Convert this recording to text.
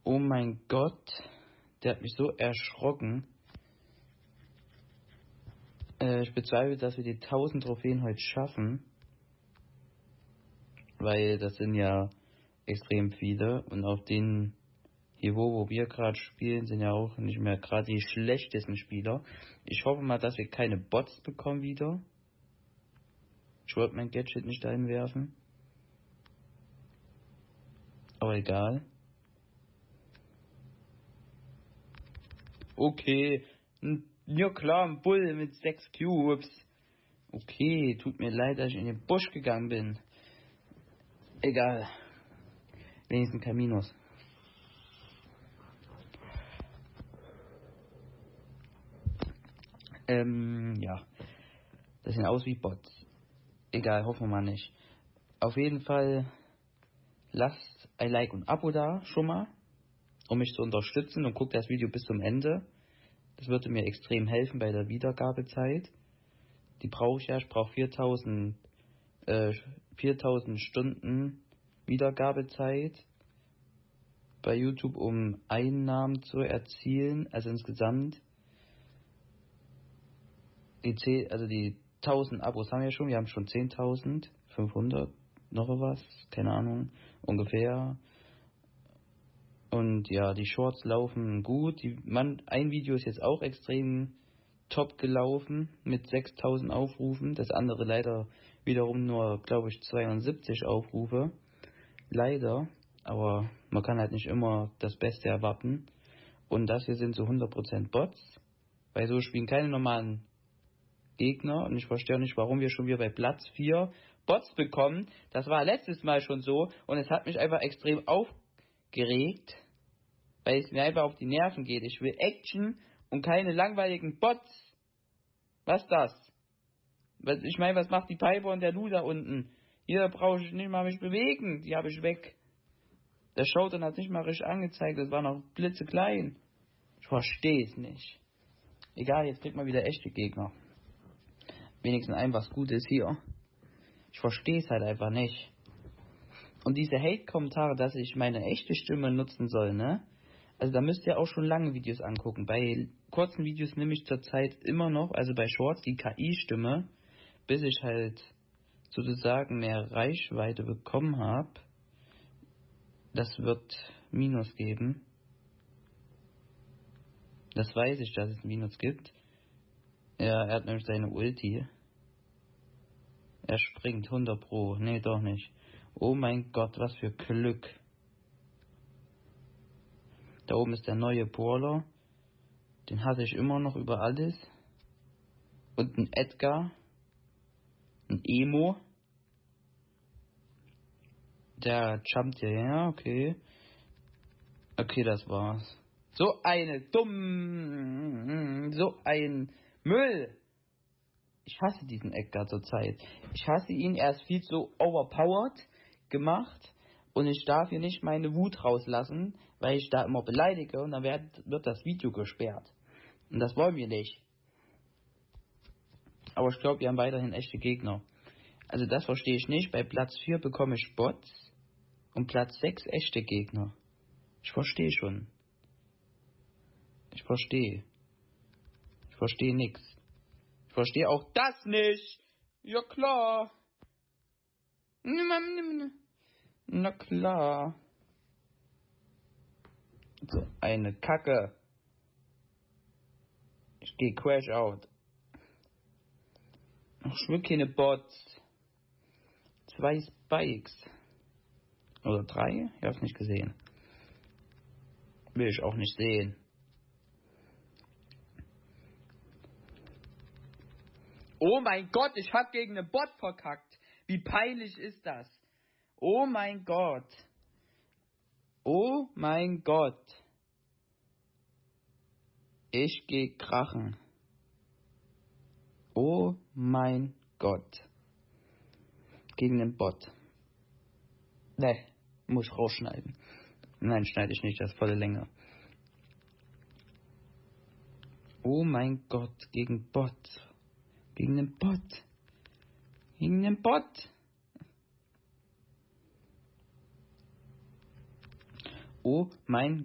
Oh mein Gott, der hat mich so erschrocken. Ich bezweifle, dass wir die 1000 Trophäen heute schaffen. Weil das sind ja extrem viele. Und auf den Niveau, wo wir gerade spielen, sind ja auch nicht mehr gerade die schlechtesten Spieler. Ich hoffe mal, dass wir keine Bots bekommen wieder. Ich wollte mein Gadget nicht dahin werfen. Aber egal. Okay. Ja klar, ein Bull mit 6 Cubes. Okay, tut mir leid, dass ich in den Busch gegangen bin. Egal. Wenigstens kein Minus. Ja. Das sehen aus wie Bots. Egal, hoffen wir mal nicht. Auf jeden Fall lasst ein Like und Abo da schon mal, um mich zu unterstützen, und guckt das Video bis zum Ende. Das würde mir extrem helfen bei der Wiedergabezeit. Die brauche ich ja. Ich brauche 4000 Stunden Wiedergabezeit bei YouTube, um Einnahmen zu erzielen. Also insgesamt die 1000 Abos haben wir schon. Wir haben schon 10.500 noch was, keine Ahnung, ungefähr. Und ja, die Shorts laufen gut. Ein Video ist jetzt auch extrem top gelaufen mit 6000 Aufrufen. Das andere leider wiederum nur, glaube ich, 72 Aufrufe. Leider. Aber man kann halt nicht immer das Beste erwarten. Und das hier sind so 100% Bots. Weil so spielen keine normalen Gegner. Und ich verstehe nicht, warum wir schon wieder bei Platz 4 Bots bekommen. Das war letztes Mal schon so. Und es hat mich einfach extrem aufgeregt, weil es mir einfach auf die Nerven geht. Ich will Action und keine langweiligen Bots. Was das? Ich meine, was macht die Piper und der Lu da unten? Hier brauche ich nicht mal mich bewegen. Die habe ich weg. Der Showdown hat nicht mal richtig angezeigt. Das war noch blitzeklein. Ich verstehe es nicht. Egal, jetzt kriegt man wieder echte Gegner. Wenigstens ein was Gutes hier. Ich verstehe es halt einfach nicht. Und diese Hate-Kommentare, dass ich meine echte Stimme nutzen soll, ne? Also da müsst ihr auch schon lange Videos angucken. Bei kurzen Videos nehme ich zurzeit immer noch, also bei Shorts, die KI-Stimme, bis ich halt sozusagen mehr Reichweite bekommen habe. Das wird Minus geben. Das weiß ich, dass es Minus gibt. Ja, er hat nämlich seine Ulti. Er springt 100 Pro. Nee, doch nicht. Oh mein Gott, was für Glück. Da oben ist der neue Brawler. Den hasse ich immer noch über alles. Und ein Edgar. Ein Emo. Der jumpt hierher, okay. Okay, das war's. So ein Müll. Ich hasse diesen Edgar zurzeit. Ich hasse ihn, er ist viel zu overpowered gemacht. Und ich darf hier nicht meine Wut rauslassen, weil ich da immer beleidige und dann wird das Video gesperrt. Und das wollen wir nicht. Aber ich glaube, wir haben weiterhin echte Gegner. Also das verstehe ich nicht. Bei Platz 4 bekomme ich Bots und Platz 6 echte Gegner. Ich verstehe schon. Ich verstehe nichts. Ich verstehe auch das nicht. Ja klar. Na klar. So eine Kacke. Ich gehe Crash out. Ich will keine Bots. 2 Spikes. Oder 3? Ich hab's nicht gesehen. Will ich auch nicht sehen. Oh mein Gott, ich hab gegen einen Bot verkackt. Wie peinlich ist das? Oh mein Gott. Oh mein Gott. Ich geh krachen. Oh mein Gott. Gegen den Bot. Ne, muss ich rausschneiden. Nein, schneide ich nicht, das ist volle Länge. Oh mein Gott, gegen Bot. Gegen den Bot. Gegen den Bot. Oh mein